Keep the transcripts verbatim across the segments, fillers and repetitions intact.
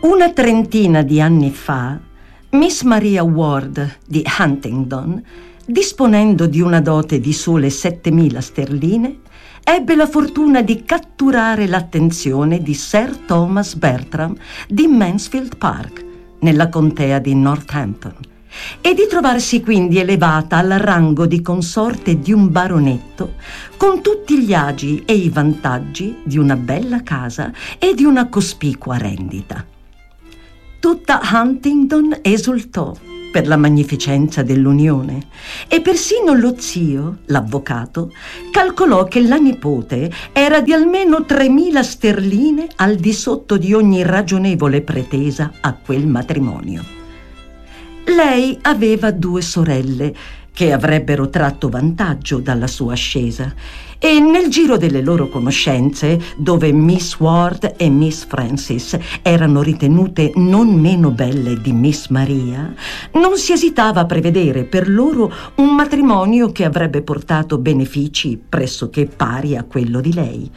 Una trentina di anni fa, Miss Maria Ward di Huntingdon, disponendo di una dote di sole settemila sterline, ebbe la fortuna di catturare l'attenzione di Sir Thomas Bertram di Mansfield Park, nella contea di Northampton, e di trovarsi quindi elevata al rango di consorte di un baronetto, con tutti gli agi e i vantaggi di una bella casa e di una cospicua rendita. Tutta Huntingdon esultò per la magnificenza dell'unione e persino lo zio, l'avvocato, calcolò che la nipote era di almeno tremila sterline al di sotto di ogni ragionevole pretesa a quel matrimonio. Lei aveva due sorelle che avrebbero tratto vantaggio dalla sua ascesa, e nel giro delle loro conoscenze, dove Miss Ward e Miss Frances erano ritenute non meno belle di Miss Maria, non si esitava a prevedere per loro un matrimonio che avrebbe portato benefici pressoché pari a quello di lei.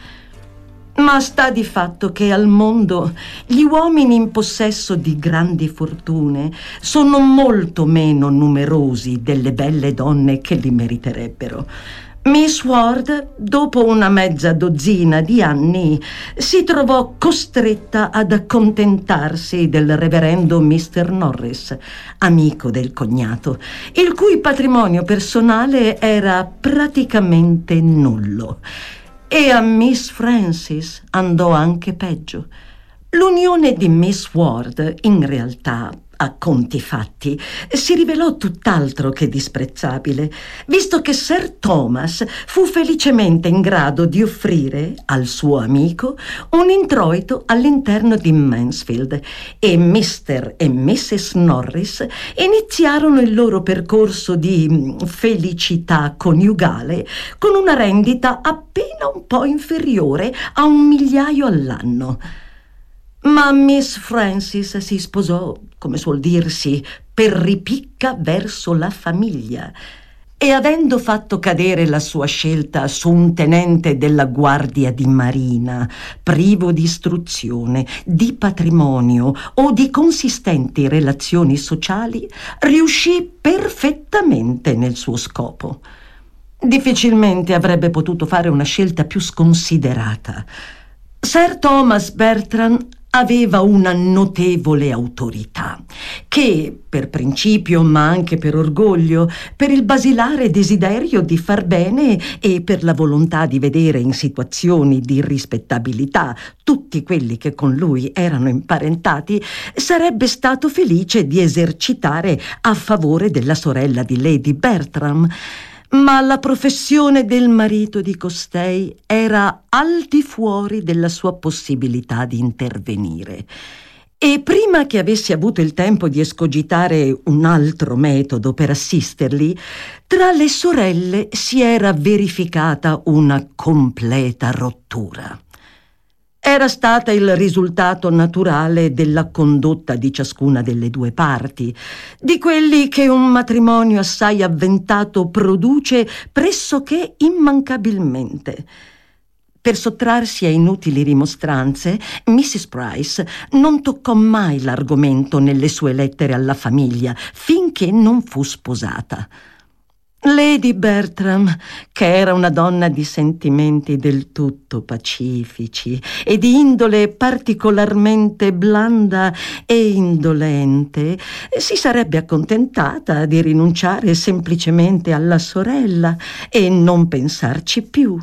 Ma sta di fatto che al mondo gli uomini in possesso di grandi fortune sono molto meno numerosi delle belle donne che li meriterebbero. Miss Ward, dopo una mezza dozzina di anni, si trovò costretta ad accontentarsi del reverendo mister Norris, amico del cognato, il cui patrimonio personale era praticamente nullo. E a Miss Frances andò anche peggio. L'unione di Miss Ward, in realtà, a conti fatti, si rivelò tutt'altro che disprezzabile, visto che Sir Thomas fu felicemente in grado di offrire al suo amico un introito all'interno di Mansfield, e mister e missus Norris iniziarono il loro percorso di felicità coniugale con una rendita appena un po' inferiore a un migliaio all'anno. Ma Miss Frances si sposò, come suol dirsi, per ripicca verso la famiglia, e avendo fatto cadere la sua scelta su un tenente della Guardia di Marina, privo di istruzione, di patrimonio o di consistenti relazioni sociali, riuscì perfettamente nel suo scopo. Difficilmente avrebbe potuto fare una scelta più sconsiderata. Sir Thomas Bertram aveva una notevole autorità che, per principio ma anche per orgoglio, per il basilare desiderio di far bene e per la volontà di vedere in situazioni di rispettabilità tutti quelli che con lui erano imparentati, sarebbe stato felice di esercitare a favore della sorella di Lady Bertram. Ma la professione del marito di costei era al di fuori della sua possibilità di intervenire. E prima che avessi avuto il tempo di escogitare un altro metodo per assisterli, tra le sorelle si era verificata una completa rottura. Era stata il risultato naturale della condotta di ciascuna delle due parti, di quelli che un matrimonio assai avventato produce pressoché immancabilmente. Per sottrarsi a inutili rimostranze, missus Price non toccò mai l'argomento nelle sue lettere alla famiglia finché non fu sposata. Lady Bertram, che era una donna di sentimenti del tutto pacifici e di indole particolarmente blanda e indolente, si sarebbe accontentata di rinunciare semplicemente alla sorella e non pensarci più.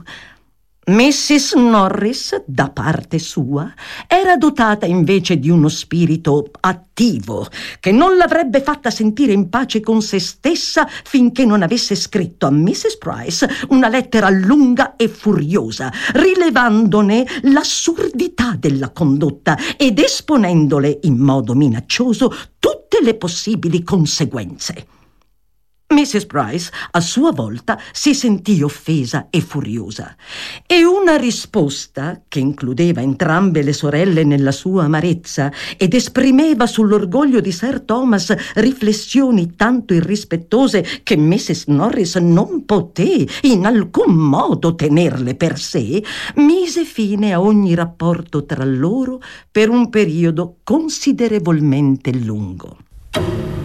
missus Norris, da parte sua, era dotata invece di uno spirito attivo che non l'avrebbe fatta sentire in pace con se stessa finché non avesse scritto a missus Price una lettera lunga e furiosa, rilevandone l'assurdità della condotta ed esponendole in modo minaccioso tutte le possibili conseguenze. missus Price, a sua volta, si sentì offesa e furiosa, e una risposta, che includeva entrambe le sorelle nella sua amarezza ed esprimeva sull'orgoglio di Sir Thomas riflessioni tanto irrispettose che missus Norris non poté in alcun modo tenerle per sé, mise fine a ogni rapporto tra loro per un periodo considerevolmente lungo.